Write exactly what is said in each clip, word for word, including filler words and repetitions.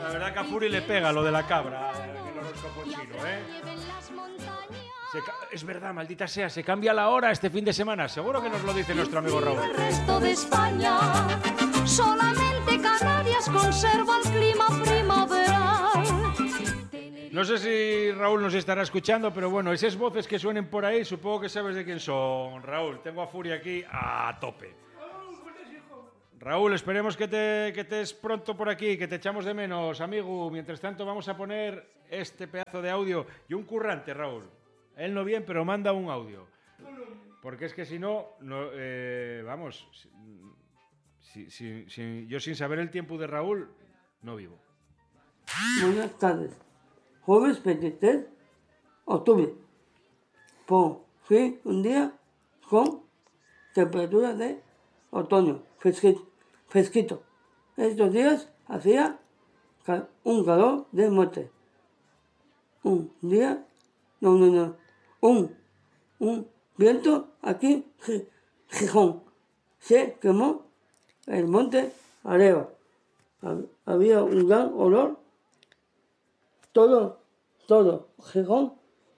la verdad que a Furi le pega lo de la cabra, el horóscopo chino, ¿eh? Se ca- es verdad, maldita sea, se cambia la hora este fin de semana. Seguro que nos lo dice nuestro amigo Raúl. El resto de España, solamente Canarias conserva el clima primaveral. No sé si Raúl nos estará escuchando, pero bueno, esas voces que suenen por ahí, supongo que sabes de quién son, Raúl. Tengo a Furi aquí a tope. Raúl, esperemos que te que estés pronto por aquí, que te echamos de menos, amigo. Mientras tanto, vamos a poner este pedazo de audio. Y un currante, Raúl. Él no bien, pero manda un audio. Porque es que si no, no eh, vamos, si, si, si, yo sin saber el tiempo de Raúl, no vivo. Buenas tardes. Jueves veintitrés de octubre. Por fin un día con temperatura de otoño, fresquito. fresquito. Estos días hacía ca- un calor de muerte. Un día, no, no, no, un, un viento aquí, Gi- Gijón. Se quemó el monte Areva. Hab- Había un gran olor. Todo, todo, Gijón,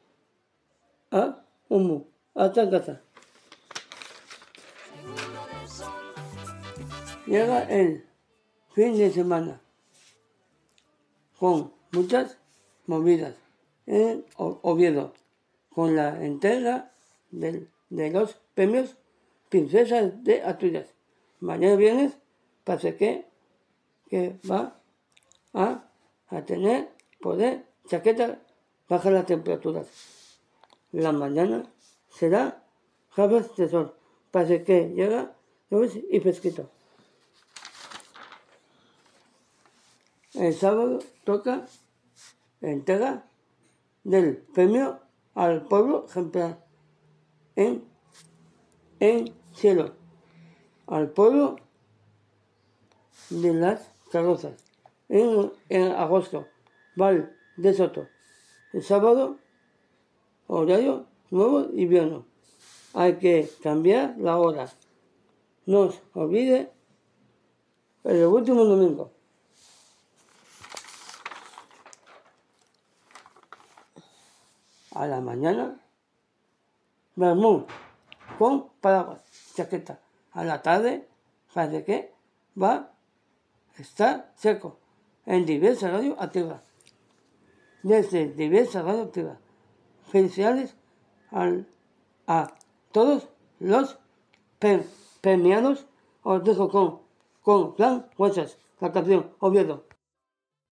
a humo, hasta casa. Llega el fin de semana con muchas movidas en O- Oviedo, con la entrega del- de los premios Princesas de Asturias. Mañana viernes parece que, que va a, a tener poder chaqueta baja las temperaturas. La mañana será gafas de sol. Parece que llega nubes y fresquito. El sábado toca entrega del premio al pueblo ejemplar en, en cielo. Al pueblo de las carrozas en, en agosto. Val de Soto. El sábado, horario nuevo invierno. Hay que cambiar la hora. No os olvide el último domingo. A la mañana, vermú con paraguas, chaqueta. A la tarde, parece que va a estar seco en diversas radios activas. Desde diversas radios activas. Felicidades al, a todos los pre- premiados. Os dejo con, con Plan Huesas, la canción Oviedo.